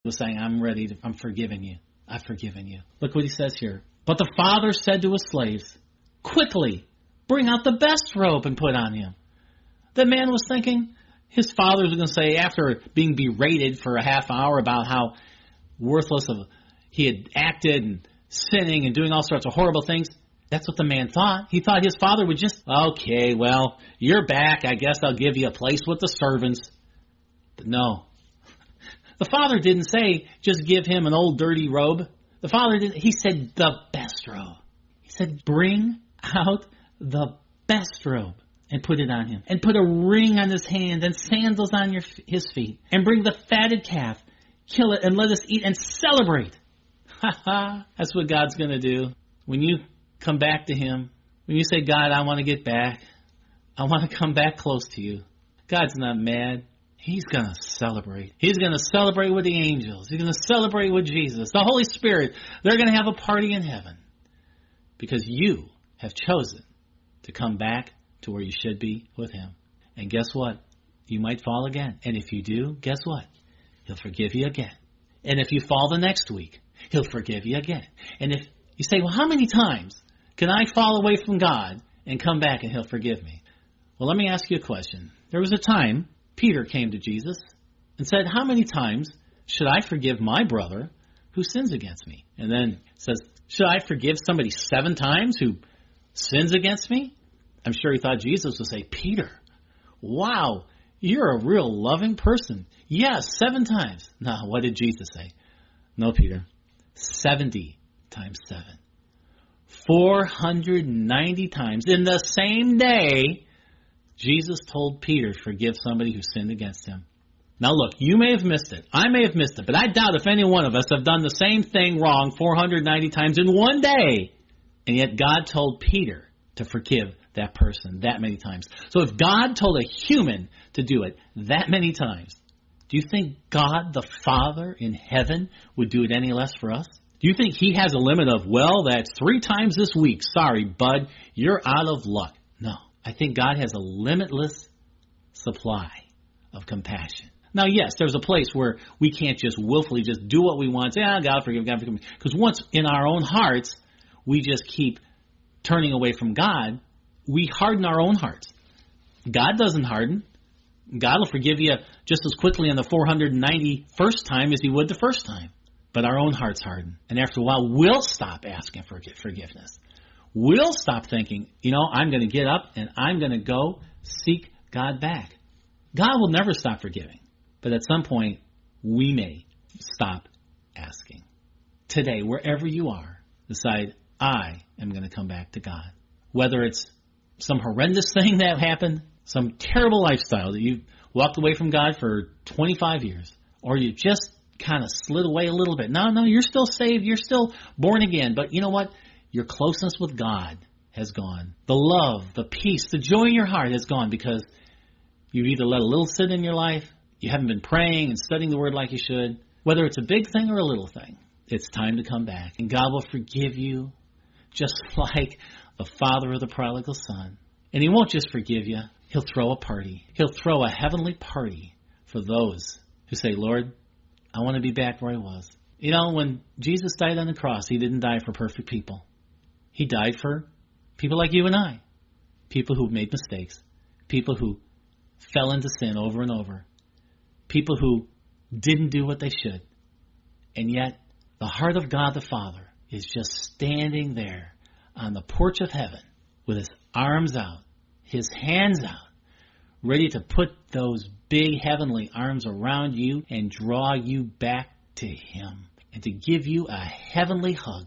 was saying, I'm forgiving you. I've forgiven you. Look what he says here. But the father said to his slaves, quickly, bring out the best robe and put on him. The man was thinking his father was going to say, after being berated for a half hour about how worthless he had acted and sinning and doing all sorts of horrible things, that's what the man thought. He thought his father would just, okay, well, you're back. I guess I'll give you a place with the servants. But no. The father didn't say, just give him an old dirty robe. The father didn't. He said, the best robe. He said, bring out the best robe and put it on him. And put a ring on his hand and sandals on his feet. And bring the fatted calf. Kill it and let us eat and celebrate. Ha ha. That's what God's going to do. When you come back to him, when you say, God, I want to get back. I want to come back close to you. God's not mad. He's going to celebrate. He's going to celebrate with the angels. He's going to celebrate with Jesus. The Holy Spirit, they're going to have a party in heaven. Because you have chosen to come back to where you should be with him. And guess what? You might fall again. And if you do, guess what? He'll forgive you again. And if you fall the next week, he'll forgive you again. And if you say, well, how many times can I fall away from God and come back and he'll forgive me? Well, let me ask you a question. There was a time Peter came to Jesus and said, how many times should I forgive my brother who sins against me? And then says, should I forgive somebody 7 times who sins against me? I'm sure he thought Jesus would say, Peter, wow, you're a real loving person. Yes, 7 times. No, what did Jesus say? No, Peter, 70 times 7. 490 times. In the same day, Jesus told Peter to forgive somebody who sinned against him. Now look, you may have missed it. I may have missed it. But I doubt if any one of us have done the same thing wrong 490 times in one day. And yet God told Peter to forgive that person that many times. So if God told a human to do it that many times, do you think God the Father in heaven would do it any less for us? Do you think he has a limit of, well, that's 3 times this week. Sorry, bud, you're out of luck. No. I think God has a limitless supply of compassion. Now, yes, there's a place where we can't just willfully just do what we want. Say, God forgive me. Because once in our own hearts, we just keep turning away from God, we harden our own hearts. God doesn't harden. God will forgive you just as quickly on the 491st time as he would the first time. But our own hearts harden. And after a while, we'll stop asking for forgiveness. We'll stop thinking, I'm going to get up and I'm going to go seek God back. God will never stop forgiving. But at some point, we may stop asking. Today, wherever you are, decide, I am going to come back to God. Whether it's some horrendous thing that happened, some terrible lifestyle that you walked away from God for 25 years, or you just kind of slid away a little bit. No, you're still saved. You're still born again. But you know what? Your closeness with God has gone. The love, the peace, the joy in your heart has gone because you've either let a little sin in your life, you haven't been praying and studying the Word like you should. Whether it's a big thing or a little thing, it's time to come back. And God will forgive you just like the father of the prodigal son. And he won't just forgive you. He'll throw a party. He'll throw a heavenly party for those who say, Lord, I want to be back where I was. When Jesus died on the cross, he didn't die for perfect people. He died for people like you and I, people who made mistakes, people who fell into sin over and over, people who didn't do what they should. And yet, the heart of God the Father is just standing there on the porch of heaven with his arms out, his hands out, ready to put those big heavenly arms around you and draw you back to him and to give you a heavenly hug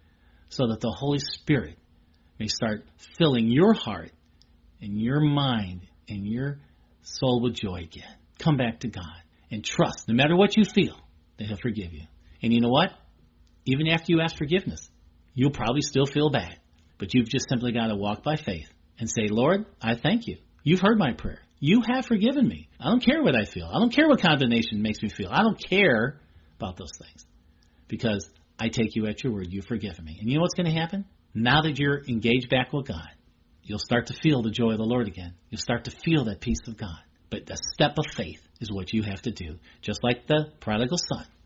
so that the Holy Spirit may start filling your heart and your mind and your soul with joy again. Come back to God and trust, no matter what you feel, that he'll forgive you. And you know what? Even after you ask forgiveness, you'll probably still feel bad. But you've just simply got to walk by faith and say, Lord, I thank you. You've heard my prayer. You have forgiven me. I don't care what I feel. I don't care what condemnation makes me feel. I don't care about those things because I take you at your word. You've forgiven me. And you know what's going to happen? Now that you're engaged back with God, you'll start to feel the joy of the Lord again. You'll start to feel that peace of God. But the step of faith is what you have to do, just like the prodigal son.